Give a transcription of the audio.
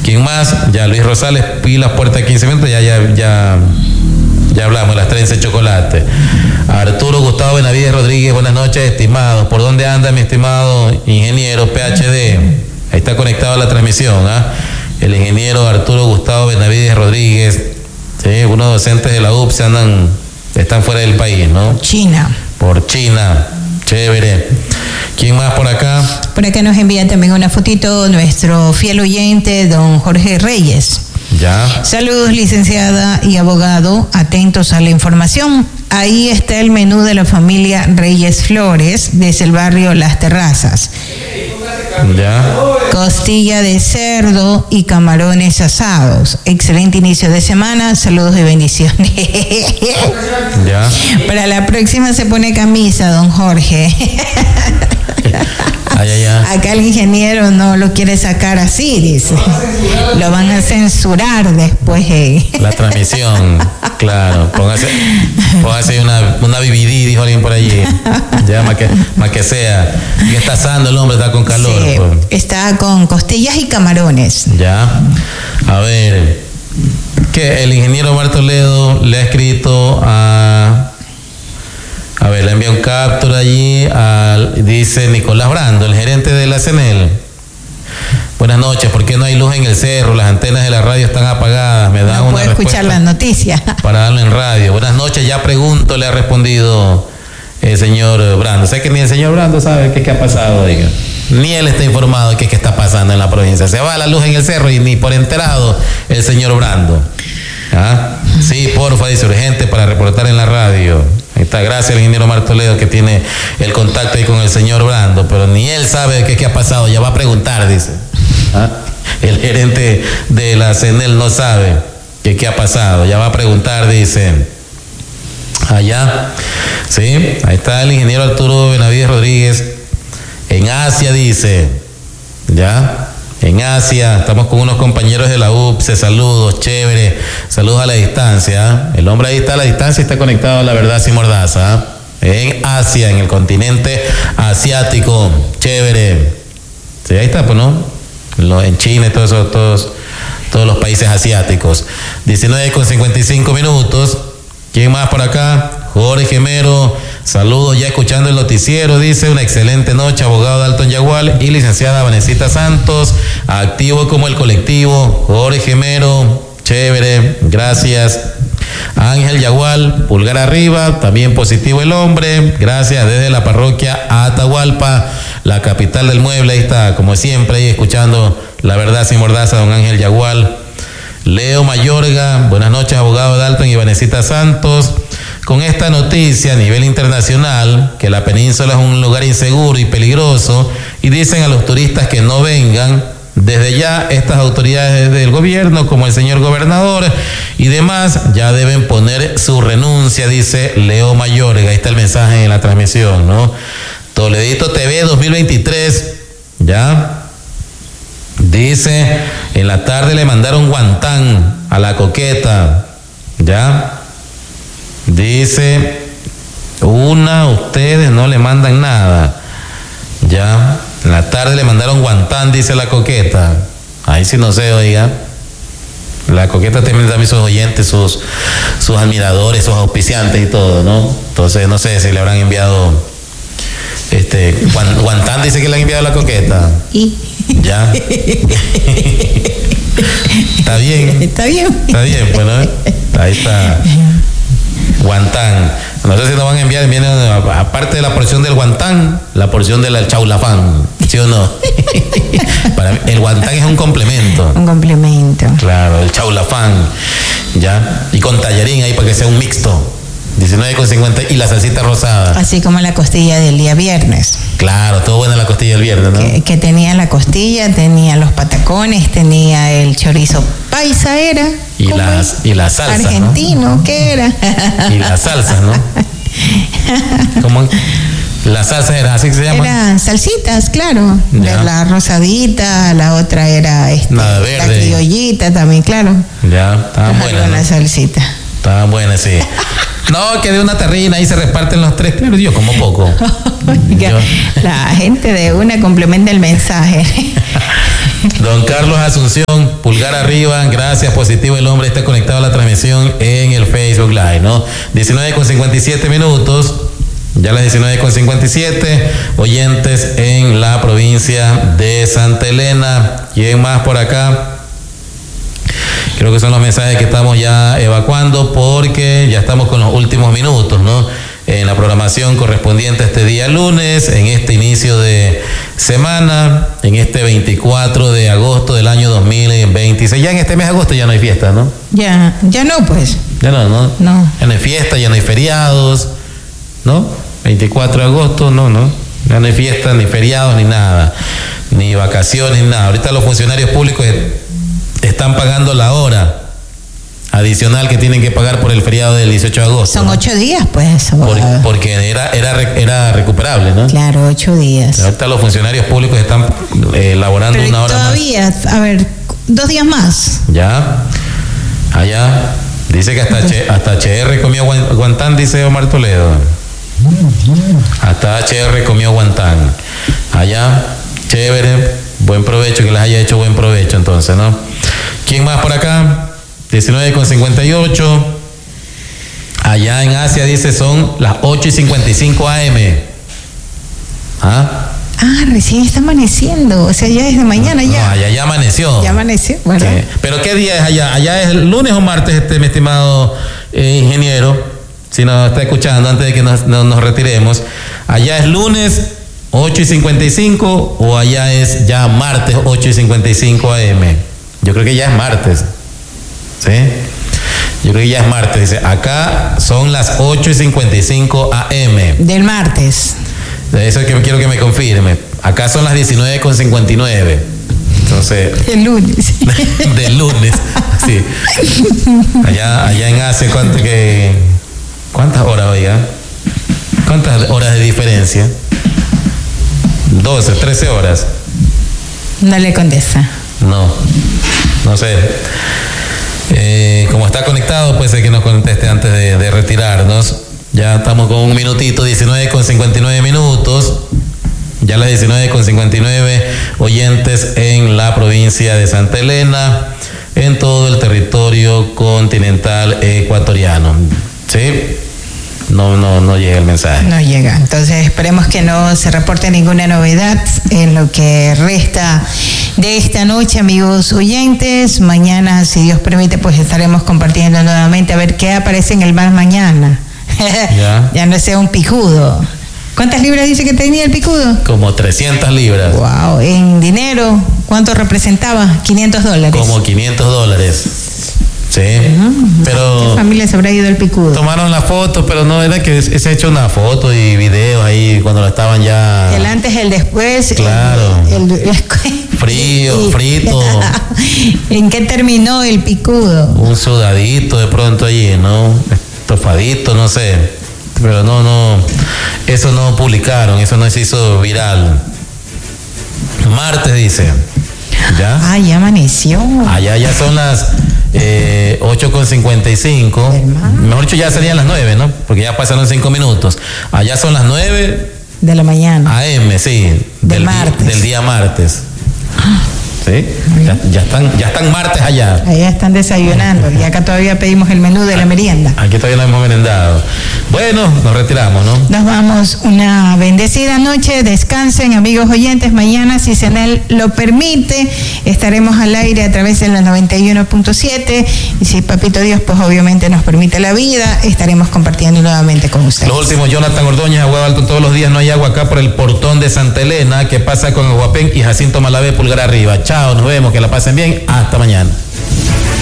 ¿Quién más? Ya Luis Rosales, pilas, puerta 15 minutos, ya hablamos, las trenes de chocolate. Arturo Gustavo Benavides Rodríguez, buenas noches, estimados. ¿Por dónde anda mi estimado ingeniero PhD? Ahí está conectado a la transmisión, el ingeniero Arturo Gustavo Benavides Rodríguez, ¿sí? Unos docentes de la UPS están fuera del país, ¿no? Por China, chévere. ¿Quién más por acá? Por acá nos envía también una fotito nuestro fiel oyente, don Jorge Reyes. Ya. Saludos, licenciada y abogado, atentos a la información. Ahí está el menú de la familia Reyes Flores, desde el barrio Las Terrazas. Ya. Costilla de cerdo y camarones asados. Excelente inicio de semana, saludos y bendiciones. Ya. Para la próxima se pone camisa, don Jorge. Acá el ingeniero no lo quiere sacar así, dice. Lo van a censurar después. La transmisión, claro. Póngase una BBD, dijo alguien por allí. Ya, más que sea. ¿Qué está asando el hombre? Está con calor. Sí, pues. Está con costillas y camarones. Ya. A ver. Que el ingeniero Bartoledo le ha escrito a ver, le envía un capture allí, dice Nicolás Brando, el gerente de la CENEL. Buenas noches, ¿por qué no hay luz en el cerro? Las antenas de la radio están apagadas. Me da no una puede escuchar las noticias. Para darlo en radio. Buenas noches, ya pregunto, le ha respondido el señor Brando. Sé que ni el señor Brando sabe qué ha pasado, diga. Ni él está informado de qué está pasando en la provincia. Se va la luz en el cerro y ni por enterado el señor Brando. Sí, porfa, dice, urgente para reportar en la radio. Ahí está, gracias al ingeniero Martoledo que tiene el contacto ahí con el señor Brando, pero ni él sabe qué ha pasado, ya va a preguntar, dice. El gerente de la CENEL no sabe qué ha pasado, ya va a preguntar, dice. Allá, sí, ahí está el ingeniero Arturo Benavides Rodríguez. En Asia, dice, ya. En Asia, estamos con unos compañeros de la UPSE, saludos, chévere, saludos a la distancia. El hombre ahí está a la distancia y está conectado a La Verdad Sin Mordaza. En Asia, en el continente asiático, chévere. Sí, ahí está, pues, ¿no? En China y todos los países asiáticos. 19:55 minutos. ¿Quién más por acá? Jorge Mero, saludos, ya escuchando el noticiero, dice, una excelente noche, abogado Dalton Yagual y licenciada Vanesita Santos, activo como el colectivo. Jorge Mero, chévere, gracias. Ángel Yagual, pulgar arriba, también positivo el hombre, gracias, desde la parroquia Atahualpa, la capital del mueble. Ahí está, como siempre, ahí escuchando La Verdad Sin Mordaza, don Ángel Yagual. Leo Mayorga, buenas noches, abogado Dalton y Vanesita Santos. Con esta noticia a nivel internacional, que la península es un lugar inseguro y peligroso, y dicen a los turistas que no vengan, desde ya estas autoridades del gobierno, como el señor gobernador y demás, ya deben poner su renuncia, dice Leo Mayorga. Ahí está el mensaje en la transmisión, ¿no? Toledito TV 2023, ya. Dice, en la tarde le mandaron guantán a la coqueta, ya. Dice, ustedes no le mandan nada, ya. En la tarde le mandaron guantán, dice la coqueta. Ahí sí no sé, oiga. La coqueta también sus oyentes, sus admiradores, sus auspiciantes y todo, ¿no? Entonces no sé si le habrán enviado guantán, dice que le han enviado a la coqueta. Ya. Está bien. Está bien. Está bien, bueno, ahí está. Guantán. No sé si nos van a enviar, viene aparte de la porción del guantán, la porción del chaulafán, ¿sí o no? Para mí, el guantán es un complemento. Un complemento. Claro, el chaulafán, ya. Y con tallarín ahí para que sea un mixto. 19,50 y la salsita rosada. Así como la costilla del día viernes. Claro, todo buena la costilla del viernes, ¿no? Que tenía la costilla, tenía los patacones, tenía el chorizo paisa, era. Y las salsas, argentino, ¿no? ¿Qué era? Y las salsas, ¿no? ¿Cómo? Las salsas eran así que se llaman. Eran salsitas, claro. La rosadita, la otra era nada verde. La criollita también, claro. Ya, estaban buenas, una salsita. Estaban buenas, sí. No, que de una terrina ahí se reparten los 3. Claro, yo como poco. Oiga, la gente de una complementa el mensaje. Don Carlos Asunción, pulgar arriba, gracias, positivo, el hombre está conectado a la transmisión en el Facebook Live, ¿no? 19:57 minutos, ya las 19:57, oyentes en la provincia de Santa Elena. ¿Quién más por acá? Creo que son los mensajes que estamos ya evacuando porque ya estamos con los últimos minutos, ¿no? En la programación correspondiente a este día lunes, en este inicio de semana, en este 24 de agosto del año 2026. Ya en este mes de agosto ya no hay fiesta, ¿no? Ya no, pues. Ya no. No. Ya no hay fiesta, ya no hay feriados, ¿no? 24 de agosto, no. Ya no hay fiesta, ni feriados, ni nada. Ni vacaciones, ni nada. Ahorita los funcionarios públicos están pagando la hora adicional que tienen que pagar por el feriado del 18 de agosto. Son 8 días, pues. Porque era recuperable, ¿no? Claro, 8 días. Ahorita los funcionarios públicos están laborando pero una hora todavía, más. A ver, 2 días más. Ya. Allá. Dice que hasta HR comió guantán, dice Omar Toledo. Hasta HR comió guantán. Allá. Chévere. Buen provecho, que les haya hecho buen provecho entonces, ¿no? ¿Quién más por acá? 19:58. Allá en Asia dice son las 8:55 AM. Recién está amaneciendo, o sea, ya es de mañana ya. No, allá ya amaneció. Ya amaneció, bueno. Sí. ¿Pero qué día es allá? ¿Allá es lunes o martes, mi estimado ingeniero? Si nos está escuchando antes de que nos retiremos. ¿Allá es lunes 8:55 o allá es ya martes 8:55 AM? Yo creo que ya es martes. ¿Sí? Yo creo que ya es martes. Dice, acá son las 8:55 AM. Del martes. Eso es que quiero que me confirme. Acá son las 19:59. Entonces. El lunes. Del lunes. Sí. Allá en Asia, ¿cuántas horas, oiga? ¿Cuántas horas de diferencia? 12, 13 horas. No le contesta. No sé. Como está conectado, puede ser que nos conteste antes de retirarnos. Ya estamos con un minutito, 19:59 minutos. Ya las 19:59 oyentes en la provincia de Santa Elena, en todo el territorio continental ecuatoriano. ¿Sí? No llega el mensaje. No llega. Entonces esperemos que no se reporte ninguna novedad en lo que resta de esta noche, amigos oyentes. Mañana, si Dios permite, pues estaremos compartiendo nuevamente a ver qué aparece en el Más Mañana. Ya no sea un picudo. ¿Cuántas libras dice que tenía el picudo? Como 300 libras. Wow. En dinero, ¿cuánto representaba? $500. Como $500. Sí, pero... ¿Qué familia se habrá ido el picudo? Tomaron la foto, pero no era que se ha hecho una foto y videos ahí cuando lo estaban ya... El antes, el después. Claro. Frío, frito. ¿En qué terminó el picudo? Un sudadito de pronto allí, ¿no? Estofadito, no sé. Pero no, eso no publicaron, eso no se hizo viral. Martes dice. ¿Ya? Ya amaneció. Allá ya son las 8:55. Mejor dicho, ya serían las 9, ¿no? Porque ya pasaron 5 minutos. Allá son las 9 de la mañana. AM, sí. Del martes. Del día martes. ¿Sí? Ya están martes allá. Allá están desayunando y acá todavía pedimos el menú de la merienda. Aquí todavía no hemos merendado. Bueno, nos retiramos, ¿no? Nos vamos. Una bendecida noche. Descansen, amigos oyentes. Mañana, si Senel lo permite, estaremos al aire a través de la 91.7 y si Papito Dios, pues obviamente nos permite la vida, estaremos compartiendo nuevamente con ustedes. Los últimos, Jonathan Ordóñez, Agua Alto, todos los días no hay agua acá por el portón de Santa Elena. ¿Qué pasa con Aguapén y Jacinto Malavé, pulgar arriba? Chao, nos vemos, que la pasen bien, hasta mañana.